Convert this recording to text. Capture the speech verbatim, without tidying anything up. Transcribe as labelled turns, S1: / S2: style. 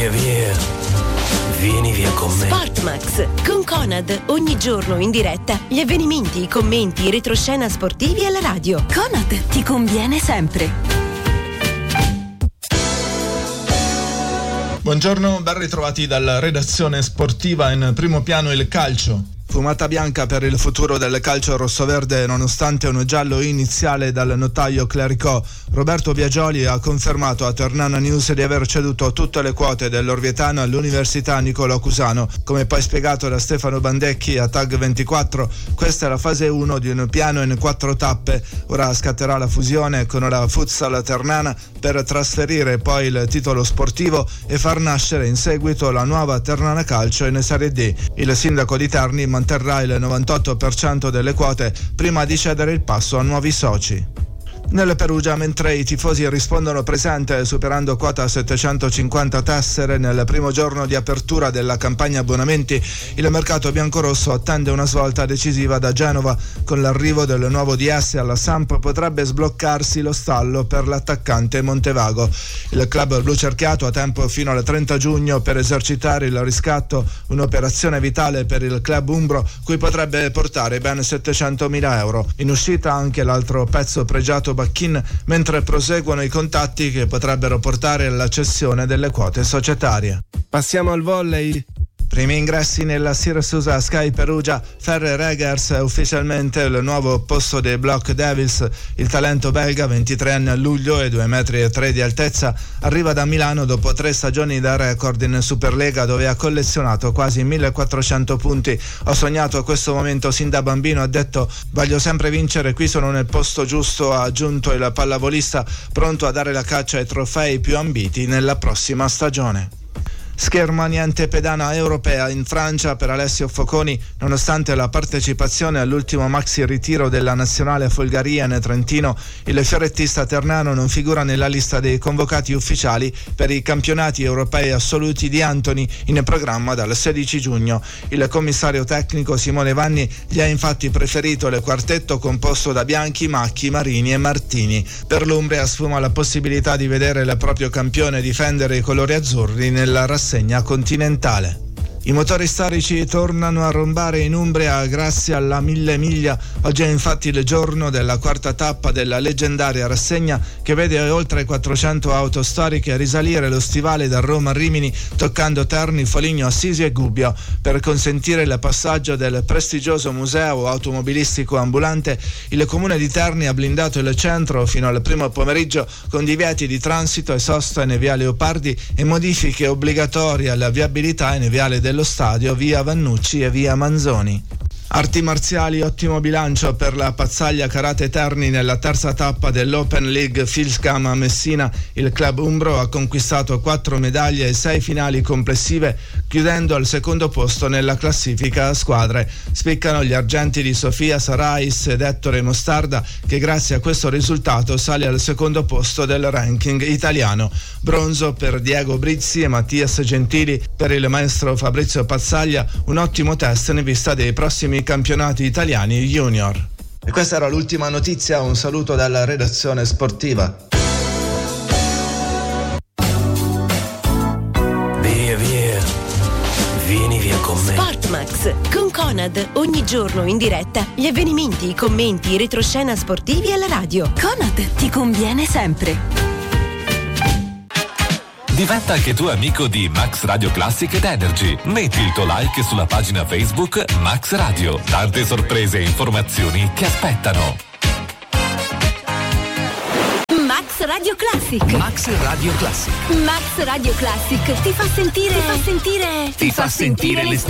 S1: Via via, vieni via con me.
S2: Sportmax con Conad, ogni giorno in diretta gli avvenimenti, i commenti, i retroscena sportivi alla radio. Conad ti conviene sempre.
S3: Buongiorno, ben ritrovati dalla redazione sportiva. In primo piano il calcio. Fumata bianca per il futuro del calcio rossoverde nonostante un giallo iniziale dal notaio Clericò. Roberto Biagioli ha confermato a Ternana News di aver ceduto tutte le quote dell'Orvietano all'Università Niccolò Cusano. Come poi spiegato da Stefano Bandecchi a Tag ventiquattro, questa è la fase uno di un piano in quattro tappe. Ora scatterà la fusione con la Futsal Ternana per trasferire poi il titolo sportivo e far nascere in seguito la nuova Ternana Calcio in Serie D. Il sindaco di Terni manterrà il novantotto per cento delle quote prima di cedere il passo a nuovi soci. Nel Perugia, mentre i tifosi rispondono presente superando quota settecentocinquanta tessere nel primo giorno di apertura della campagna abbonamenti, il mercato biancorosso attende una svolta decisiva da Genova. Con l'arrivo del nuovo D S alla Samp potrebbe sbloccarsi lo stallo per l'attaccante Montevago. Il club blucerchiato ha tempo fino al trenta giugno per esercitare il riscatto, un'operazione vitale per il club umbro cui potrebbe portare ben settecentomila euro. In uscita anche l'altro pezzo pregiato Bacchin, mentre proseguono i contatti che potrebbero portare alla cessione delle quote societarie. Passiamo al volley. Primi ingressi nella Syracuse Sky Perugia. Ferre Regers è ufficialmente il nuovo posto dei Block Devils. Il talento belga, ventitré anni a luglio e due metri e tre di altezza, arriva da Milano dopo tre stagioni da record in Superlega, dove ha collezionato quasi millequattrocento punti. Ho sognato questo momento sin da bambino, ha detto. Voglio sempre vincere, qui sono nel posto giusto, ha aggiunto il pallavolista, pronto a dare la caccia ai trofei più ambiti nella prossima stagione. Scherma niente pedana europea in Francia per Alessio Focconi. Nonostante la partecipazione all'ultimo maxi ritiro della nazionale Folgarian Trentino, il fiorettista ternano non figura nella lista dei convocati ufficiali per i campionati europei assoluti di Antony in programma dal sedici giugno. Il commissario tecnico Simone Vanni gli ha infatti preferito il quartetto composto da Bianchi, Macchi, Marini e Martini. Per l'Umbria sfuma la possibilità di vedere il proprio campione difendere i colori azzurri nella rassegna continentale. I motori storici tornano a rombare in Umbria grazie alla Mille Miglia. Oggi è infatti il giorno della quarta tappa della leggendaria rassegna che vede oltre quattrocento auto storiche risalire lo stivale da Roma a Rimini, toccando Terni, Foligno, Assisi e Gubbio. Per consentire il passaggio del prestigioso museo automobilistico ambulante, il comune di Terni ha blindato il centro fino al primo pomeriggio con divieti di transito e sosta in via Leopardi e modifiche obbligatorie alla viabilità in viale del dello stadio, via Vannucci e via Manzoni. Arti marziali, ottimo bilancio per la Pazzaglia Karate Terni nella terza tappa dell'Open League Filscam a Messina. Il club umbro ha conquistato quattro medaglie e sei finali complessive, chiudendo al secondo posto nella classifica a squadre. Spiccano gli argenti di Sofia Sarais ed Ettore Mostarda, che grazie a questo risultato sale al secondo posto del ranking italiano. Bronzo per Diego Brizzi e Mattias Gentili. Per il maestro Fabrizio Pazzaglia un ottimo test in vista dei prossimi campionati italiani junior. E questa era l'ultima notizia, un saluto dalla redazione sportiva.
S1: Via via, vieni via con me.
S2: Sportmax con Conad, ogni giorno in diretta gli avvenimenti, i commenti, i retroscena sportivi alla radio. Conad ti conviene sempre.
S4: Diventa anche tu amico di Max Radio Classic ed Energy. Metti il tuo like sulla pagina Facebook Max Radio. Tante sorprese e informazioni ti aspettano.
S2: Max Radio Classic.
S1: Max Radio Classic.
S2: Max Radio Classic ti fa sentire. Ti fa sentire.
S1: Ti fa sentire l'estate.